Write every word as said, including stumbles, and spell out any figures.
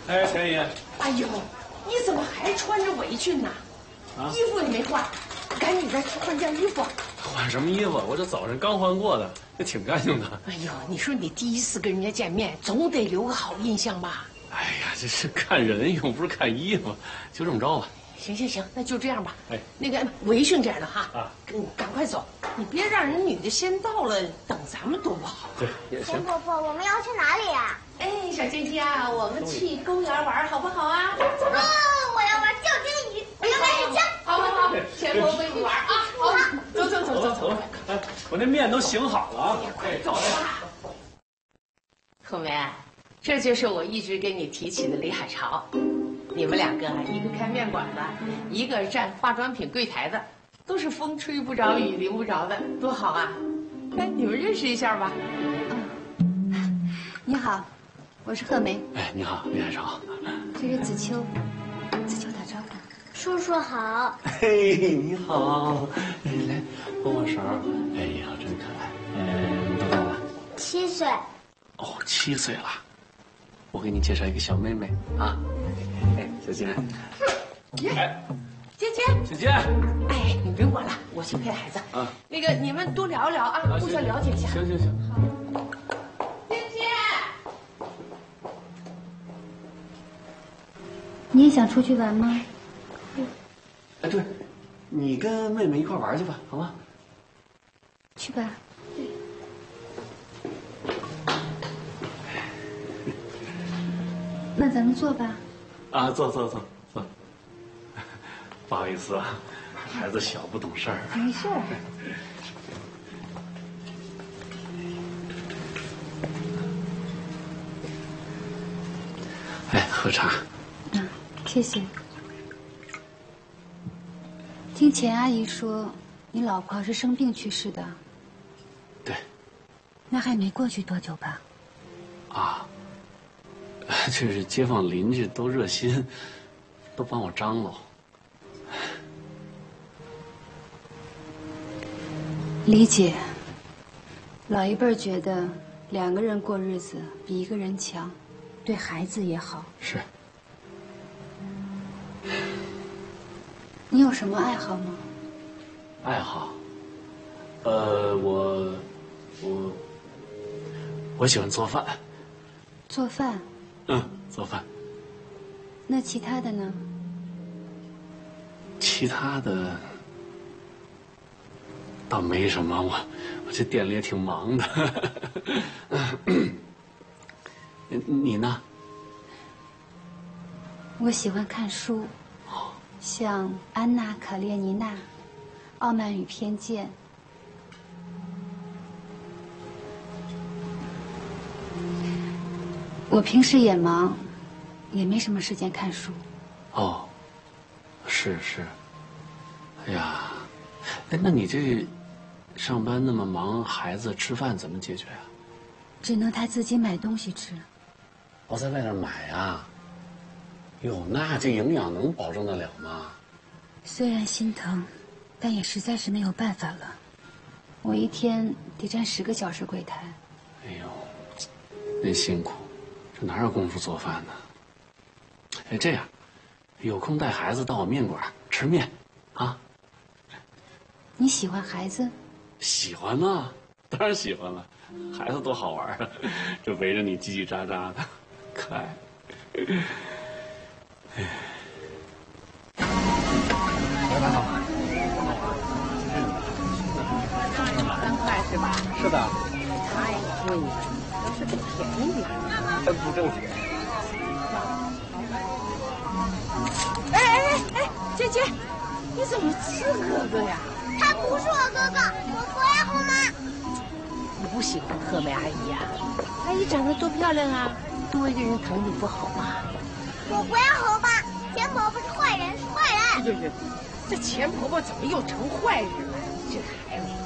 哎，田姨。 哎呦，你怎么还穿着围裙呢？啊，衣服也没换，赶紧再去换件衣服。 换什么衣服？我这早上刚换过的，这挺干净的。 哎呦，你说你第一次跟人家见面，总得留个好印象吧？ 哎呀，这是看人又不是看衣服，就这么着吧。 行行行，那就这样吧。 哎， 那个围裙这儿呢哈， 啊， 嗯，赶快走，你别让人女的先到了，等咱们多不好。 对，也行。 田婆婆，我们要去哪里呀？ 哎，小尖尖啊，我们去公园玩好不好啊？走吧。 哦，我要玩吊针鱼，我要买枪。 好好好，钱婆陪你玩啊！好，走走走走走。 哎，我那面都醒好了啊！ 快走吧。后梅，这就是我一直跟你提起的李海潮。你们两个，一个开面馆的，一个站化妆品柜台的，都是风吹不着，雨淋不着的，多好啊！哎，你们认识一下吧。 嗯，你好，我是贺梅。 哎，你好，李海潮。 这是子秋，子秋打招呼。 叔叔好。 嘿，你好。哎，来握握手。哎呀，真可爱。哎，你多大了？ 七岁。 哦，七岁了。我给你介绍一个小妹妹啊。哎，小金。哎， 姐姐， 姐姐。 哎，你别管了，我去陪孩子。啊，那个你们多聊聊啊，互相了解一下。 行行行。 好。姐姐， 你也想出去玩吗？ 哎，对，你跟妹妹一块玩去吧，好吗？ 去吧。那咱们坐吧。 啊，坐坐坐坐。不好意思啊，孩子小不懂事儿。 没事儿。 哎，喝茶。 嗯，谢谢。听钱阿姨说，你老婆是生病去世的。 对。 那还没过去多久吧？ 啊。这是街坊邻居都热心，都帮我张罗。 理解。老一辈儿觉得两个人过日子比一个人强，对孩子也好。 是。 你有什么爱好吗？ 爱好？呃，我我我喜欢做饭。 做饭。 嗯，做饭。 那其他的呢？ 其他的倒没什么，我我这店里也挺忙的。你呢？ 我喜欢看书，像《安娜·卡列尼娜》《傲慢与偏见》。我平时也忙，也没什么时间看书。 哦，是是。哎呀，哎，那你这上班那么忙，孩子吃饭怎么解决啊？ 只能他自己买东西吃。 我在外面买啊？哟，那这营养能保证得了吗？ 虽然心疼，但也实在是没有办法了。我一天得站十个小时柜台。 哎呦，真辛苦。这哪有功夫做饭呢？哎，这样，有空带孩子到我面馆吃面，啊？ 你喜欢孩子？ 喜欢呢，当然喜欢了。孩子多好玩啊，这围着你叽叽喳喳的，可爱。老板好。 三块是吧？ 是的。 太贵了，要是个便宜点。 真不正经。 哎哎哎，姐姐，你怎么是哥哥呀？ 他不是我哥哥，我不爱红妈。 你不喜欢贺梅阿姨呀？阿姨长得多漂亮啊，多一个人疼你不好吗？ 我不要红妈，钱婆婆是坏人，是坏人。 对对对，这钱婆婆怎么又成坏人了？这个孩子。